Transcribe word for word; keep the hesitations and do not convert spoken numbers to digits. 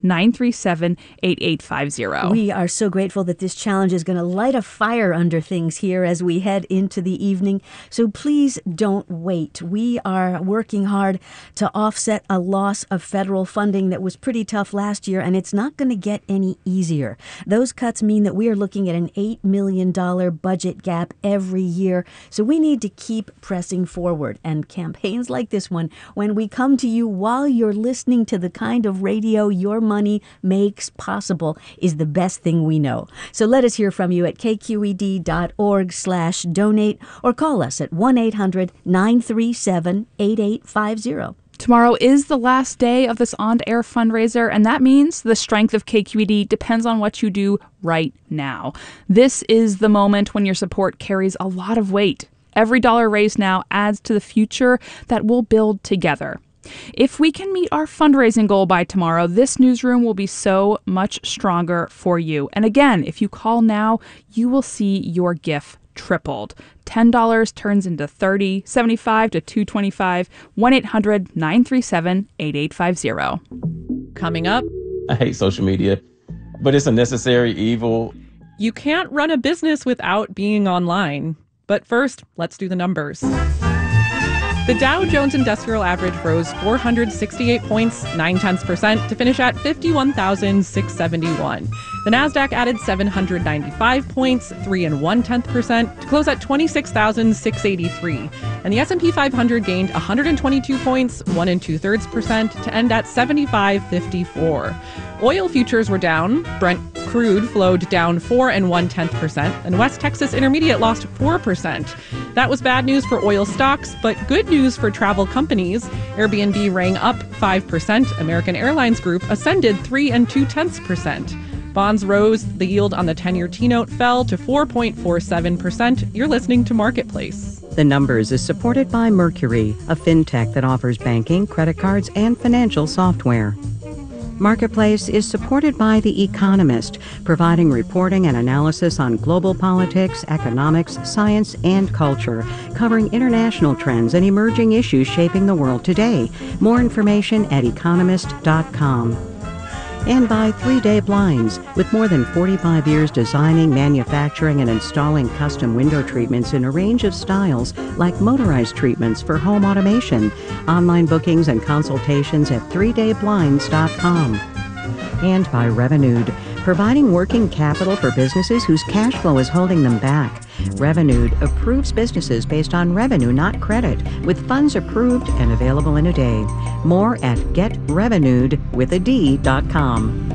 nine three seven, eight eight five zero. We are so grateful that this challenge is going to light a fire under things here as we head into the evening. So please don't wait. We are working hard to offset a loss of federal funding that was pretty tough last year, and it's not going to get any easier. Those cuts mean that we are looking at an eight million dollars budget gap every year. So we need to keep pressing forward. And campaigns like this one, when we come to you while you're listening to the kind of radio your money makes possible, is the best thing we know. So let us hear from you at k q e d dot org slash donate or call us at one eight hundred, nine three seven, eight eight five zero. Tomorrow is the last day of this on-air fundraiser, and that means the strength of K Q E D depends on what you do right now. This is the moment when your support carries a lot of weight. Every dollar raised now adds to the future that we'll build together. If we can meet our fundraising goal by tomorrow, this newsroom will be so much stronger for you. And again, if you call now, you will see your gift tripled. ten dollars turns into thirty dollars, seventy-five dollars to two hundred twenty-five dollars, one eight hundred, nine three seven, eight eight five zero. Coming up, I hate social media, but it's a necessary evil. You can't run a business without being online. But first, let's do the numbers. The Dow Jones Industrial Average rose four hundred sixty-eight points, nine tenths percent, to finish at fifty-one thousand six hundred seventy-one. The Nasdaq added seven hundred ninety-five points, three and one tenth percent, to close at twenty-six thousand six hundred eighty-three. And the S and P five hundred gained one hundred twenty-two points, one and two thirds percent, to end at seventy-five fifty-four. Oil futures were down. Brent crude flowed down four and one tenth percent, and West Texas Intermediate lost four percent. That was bad news for oil stocks, but good news for travel companies. Airbnb rang up five percent. American Airlines Group ascended three and two tenths percent. Bonds rose. The yield on the ten-year T-note fell to four point four seven percent. You're listening to Marketplace. The Numbers is supported by Mercury, a fintech that offers banking, credit cards, and financial software. Marketplace is supported by The Economist, providing reporting and analysis on global politics, economics, science, and culture, covering international trends and emerging issues shaping the world today. More information at economist dot com. And by three day Blinds, with more than forty-five years designing, manufacturing, and installing custom window treatments in a range of styles, like motorized treatments for home automation. Online bookings and consultations at three day blinds dot com. And by Revenued, providing working capital for businesses whose cash flow is holding them back. Revenued approves businesses based on revenue, not credit, with funds approved and available in a day. More at get revenued with a d dot com.